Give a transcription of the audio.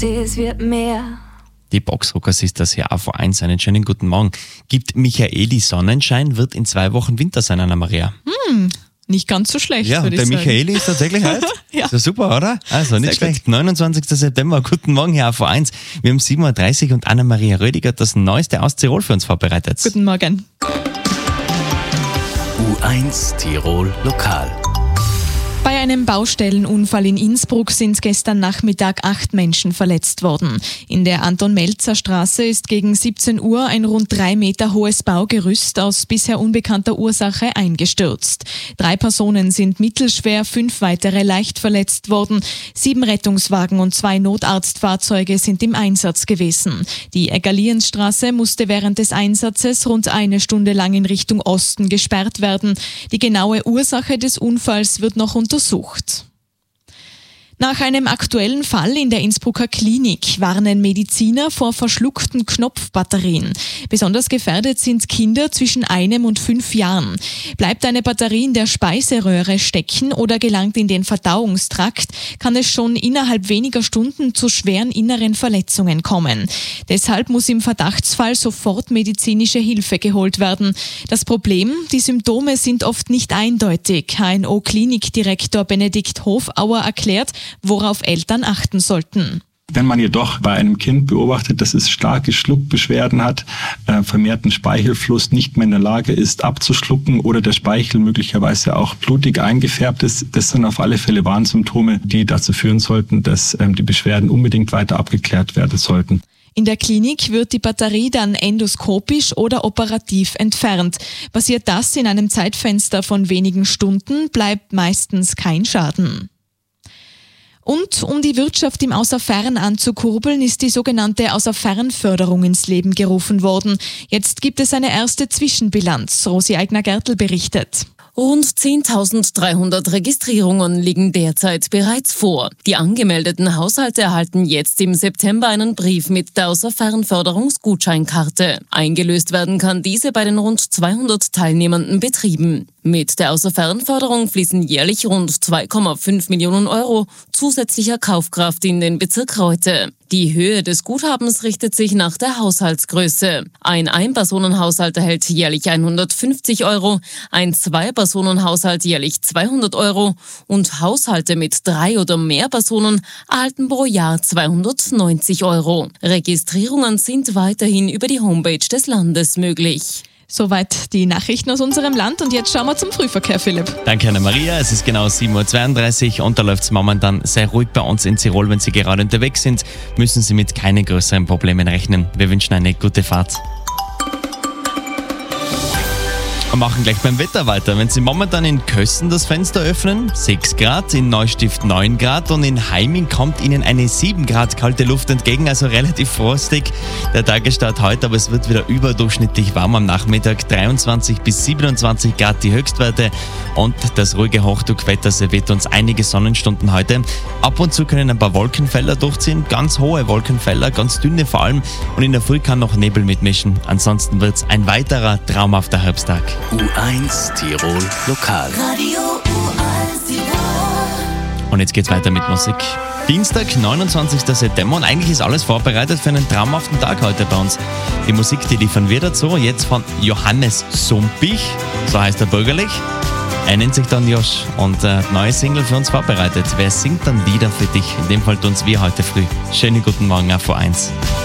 dachte, es wird mehr. Die Boxrockers ist das hier AV1. Einen schönen guten Morgen. Gibt Michaeli Sonnenschein, wird in 2 Wochen Winter sein, Anna-Maria. Nicht ganz so schlecht, Ja, würde ich der sagen. Michaeli ist tatsächlich heute. Ja. Ist ja super, oder? Also nicht Sehr schlecht. 29. September. Guten Morgen hier AV1. Wir haben 7.30 Uhr und Anna-Maria Rödiger hat das Neueste aus Tirol für uns vorbereitet. Guten Morgen. U1 Tirol Lokal. Bei einem Baustellenunfall in Innsbruck sind gestern Nachmittag 8 Menschen verletzt worden. In der Anton-Melzer-Straße ist gegen 17 Uhr ein rund 3 Meter hohes Baugerüst aus bisher unbekannter Ursache eingestürzt. 3 Personen sind mittelschwer, 5 weitere leicht verletzt worden. 7 Rettungswagen und 2 Notarztfahrzeuge sind im Einsatz gewesen. Die Eggerlienstraße musste während des Einsatzes rund 1 Stunde lang in Richtung Osten gesperrt werden. Die genaue Ursache des Unfalls wird noch untersucht. Nach einem aktuellen Fall in der Innsbrucker Klinik warnen Mediziner vor verschluckten Knopfbatterien. Besonders gefährdet sind Kinder zwischen 1 und 5 Jahren. Bleibt eine Batterie in der Speiseröhre stecken oder gelangt in den Verdauungstrakt, kann es schon innerhalb weniger Stunden zu schweren inneren Verletzungen kommen. Deshalb muss im Verdachtsfall sofort medizinische Hilfe geholt werden. Das Problem, die Symptome sind oft nicht eindeutig. HNO-Klinikdirektor Benedikt Hofauer erklärt, worauf Eltern achten sollten. Wenn man jedoch bei einem Kind beobachtet, dass es starke Schluckbeschwerden hat, vermehrten Speichelfluss, nicht mehr in der Lage ist abzuschlucken oder der Speichel möglicherweise auch blutig eingefärbt ist, das sind auf alle Fälle Warnsymptome, die dazu führen sollten, dass die Beschwerden unbedingt weiter abgeklärt werden sollten. In der Klinik wird die Batterie dann endoskopisch oder operativ entfernt. Passiert das in einem Zeitfenster von wenigen Stunden, bleibt meistens kein Schaden. Und um die Wirtschaft im Außerfern anzukurbeln, ist die sogenannte Außerfernförderung ins Leben gerufen worden. Jetzt gibt es eine erste Zwischenbilanz. Rosi Eigner-Gertl berichtet. Rund 10.300 Registrierungen liegen derzeit bereits vor. Die angemeldeten Haushalte erhalten jetzt im September einen Brief mit der Außerfernförderungsgutscheinkarte. Eingelöst werden kann diese bei den rund 200 teilnehmenden Betrieben. Mit der Außerfernförderung fließen jährlich rund 2,5 Millionen Euro zusätzlicher Kaufkraft in den Bezirk Reute. Die Höhe des Guthabens richtet sich nach der Haushaltsgröße. Ein Ein-Personen-Haushalt erhält jährlich 150 Euro, ein Zwei-Personen-Haushalt jährlich 200 Euro und Haushalte mit 3 oder mehr Personen erhalten pro Jahr 290 Euro. Registrierungen sind weiterhin über die Homepage des Landes möglich. Soweit die Nachrichten aus unserem Land und jetzt schauen wir zum Frühverkehr, Philipp. Danke, Anna-Maria. Es ist genau 7.32 Uhr und da läuft es momentan sehr ruhig bei uns in Tirol. Wenn Sie gerade unterwegs sind, müssen Sie mit keinen größeren Problemen rechnen. Wir wünschen eine gute Fahrt. Wir machen gleich beim Wetter weiter. Wenn Sie momentan in Kössen das Fenster öffnen, 6 Grad, in Neustift 9 Grad und in Heiming kommt Ihnen eine 7 Grad kalte Luft entgegen, also relativ frostig. Der Tagesstart heute, aber es wird wieder überdurchschnittlich warm am Nachmittag, 23 bis 27 Grad die Höchstwerte und das ruhige Hochdruckwetter serviert uns einige Sonnenstunden heute. Ab und zu können ein paar Wolkenfelder durchziehen, ganz hohe Wolkenfelder, ganz dünne vor allem und in der Früh kann noch Nebel mitmischen. Ansonsten wird es ein weiterer traumhafter Herbsttag. U1 Tirol Lokal. Radio U1 Tirol. Und jetzt geht's weiter mit Musik. Dienstag, 29. September und eigentlich ist alles vorbereitet für einen traumhaften Tag heute bei uns. Die Musik, die liefern wir dazu, jetzt von Johannes Sumpich, so heißt er bürgerlich. Er nennt sich dann Josh und neue Single für uns vorbereitet. Wer singt dann Lieder für dich? In dem Fall tun's wir heute früh. Schönen guten Morgen auf U1.